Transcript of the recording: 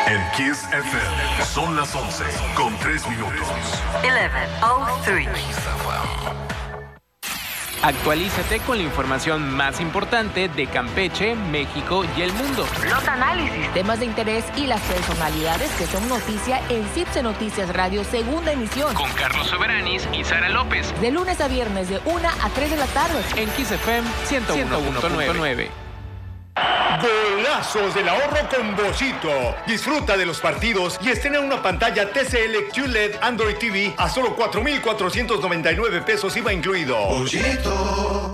En Kiss FM son las 11 con 3 minutos. 11:03. Actualízate con la información más importante de Campeche, México y el mundo. Los análisis, temas de interés y las personalidades que son noticia en CIPSE Noticias Radio, segunda emisión. Con Carlos Soberanis y Sara López. De lunes a viernes de 1 a 3 de la tarde. En Kiss FM 101.9. Golazos del ahorro con Bollito. Disfruta de los partidos y estrena una pantalla TCL QLED Android TV a solo 4,499 pesos IVA incluido. Bollito.